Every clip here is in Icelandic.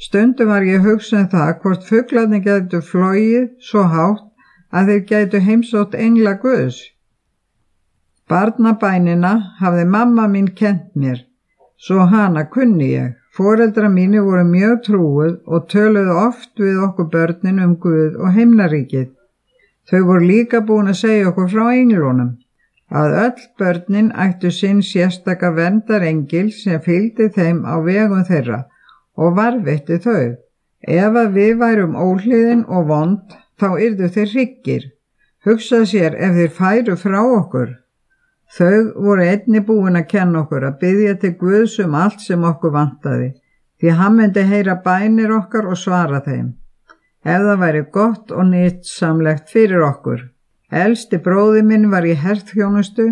Stundum var ég að hugsa það hvort fuglarnir gætu flogið svo hátt að þeir gætu heimsótt engla Guðs. Barnabænina hafði mamma mín kennt mér, svo hana kunni ég. Foreldrar mínir voru mjög trúuð og töluðu oft við okkur börnin Guð og himnaríkið. Þau voru líka búin að segja okkur frá englunum, að öll börnin ættu sinn sérstaka verndarengil sem fylgdi þeim á vegum þeirra og varðveitti þau. Ef að við værum óhlýðin og vond, þá yrðu þeir hryggir. Hugsa sér ef þeir færu frá okkur. Þau voru einnig búin að kenna okkur að biðja til Guðs allt sem okkur vantaði, því hann myndi heyra bænir okkar og svara þeim, ef það væri gott og nytsamlegt fyrir okkur. Elsti bróðir minn var í herþjónustu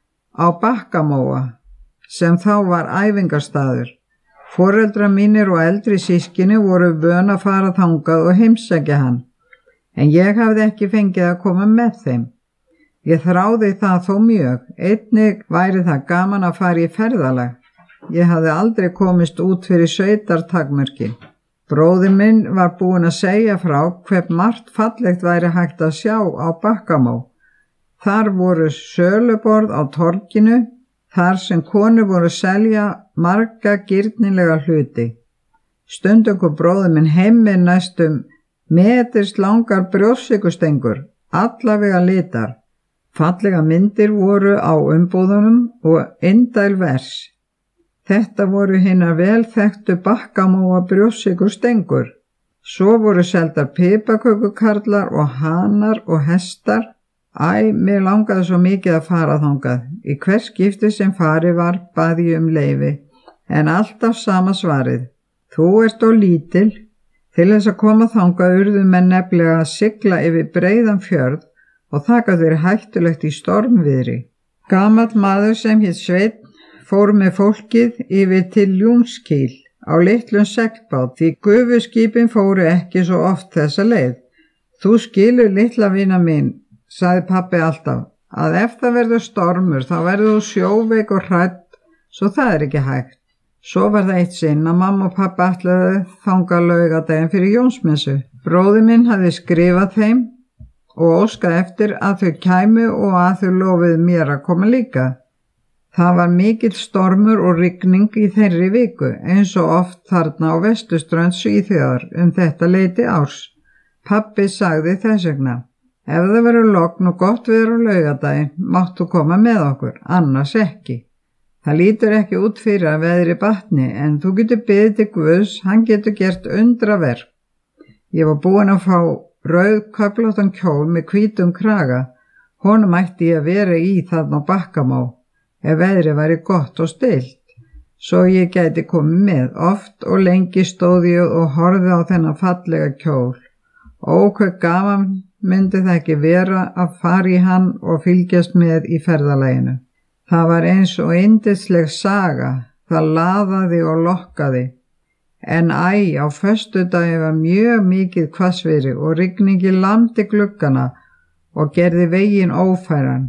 á Bakkamóa, sem þá var æfingarstaður. Foreldrar mínir og eldri systkini voru vön að fara þangað og heimsækja hann, en ég hafði ekki fengið að koma með þeim. Ég þráði það þó mjög, einnig væri það gaman að fara í ferðalag. Ég hafði aldrei komist út fyrir sveitartakmörkin. Bróðir minn var búinn að segja frá hve margt fallegt væri hægt að sjá á Bakkamó. Þar voru söluborð á torginu, þar sem konur voru að selja marga girnilega hluti. Stundum kom bróðir minn heim með næstum metris langar brjóstsykurstengur, allavega litar. Fallega myndir voru á umbúðunum og indæl vers. Þetta voru hinar vel þekktu Bakkamóa brjóstsykurstengur. Svo voru seldar piparkökukarlar og hanar og hestar. Mér langaði svo mikið að fara þangað. Í hvers skipti sem farið var bað ég leyfi, en alltaf sama svarið. Þú ert of lítil. Til þess að koma þangað urðu menn nefnilega að sigla yfir breiðan fjörð og það gat verið hættulegt í stormviðri. Gamall maður sem hét Sveinn fór með fólkið yfir til Ljónskíl á litlum seglbát, því gufuskipin fóru ekki svo oft þessa leið. Þú skilur, litla vina mín, sagði pabbi alltaf, að ef það verður stormur þá verður þú sjóveik og hrædd, svo það er ekki hægt. Svo var það eitt sinn að mamma og pabbi ætlaði þangað laugardaginn fyrir Jónsmessu. Bróðir minn hafði skrifað þeim og óskaði eftir að þau kæmu og að þau lofuðu mér að koma líka. Það var mikill stormur og rigning í þeirri viku, eins og oft þarna á vesturströnd Svíþjóðar þetta leyti árs. Pabbi sagði þess vegna, ef það verður logn og gott veður á laugardaginn, máttu koma með okkur, annars ekki. Það lítur ekki út fyrir að veðri batni, en þú getur beðið til Guðs, hann getur gert undraverk. Ég var búin að fá rauðköflóttan kjól með hvítum kraga. Honum ætti ég að vera í þarna á Bakkamó, ef veðrið væri gott og stillt, svo ég gæti komið með. Oft og lengi stóð ég og horfði á þennan fallega kjól. Hve gaman myndi það ekki vera að fara í hann og fylgjast með í ferðalaginu. Það var eins og yndisleg saga, það laðaði og lokkaði. En á föstudagi var mjög mikið hvassviðri og rigningi lamdi gluggana og gerði veginn ófæran.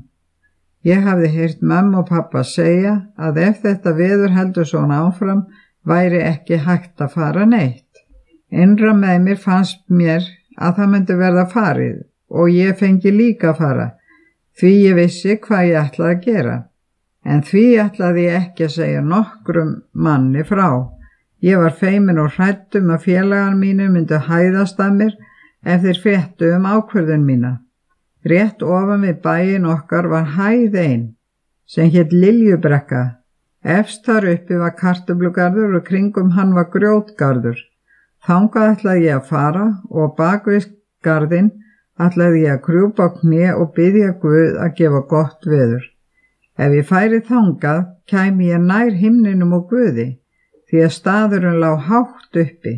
Ég hafði heyrt mömmu og pappa segja að ef þetta veður heldur svona áfram væri ekki hægt að fara neitt. Innra með mér fannst mér að það myndi verða farið og ég fengi líka að fara, því ég vissi hvað ég ætlaði að gera. En því ætlaði ég ekki að segja nokkrum manni frá. Ég var feimin og hrædd að félagar mínir myndu hæðast að mér ef þeir fréttu ákvörðun mína. Rétt ofan við bæinn okkar var hæð ein, sem hét Liljubrekka. Efst þar uppi var kartöflugarður og kringum hann var grjótgarður. Þangað ætlaði ég að fara og bak við garðinn ætlaði ég að krjúpa á kné og biðja Guð að gefa gott veður. Ef ég færi þangað, kæmi ég nær himninum og Guði, því að staðurinn lá hátt uppi.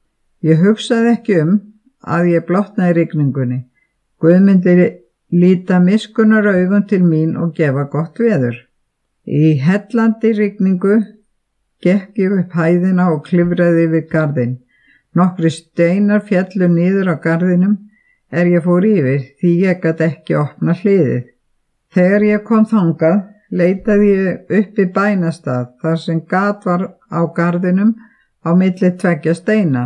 Ég hugsaði ekki að ég blotnaði rigningunni. Guð myndi líta miskunnar augum til mín og gefa gott veður. Í hellandi rigningu gekk ég upp hæðina og klifraði yfir garðinn. Nokkrir steinar féllu niður á garðinum ég fór yfir, því ég gat ekki opna hliðið. Þegar ég kom þangað, leitaði ég upp í bænastað þar sem gat var á garðinum á milli tveggja steina.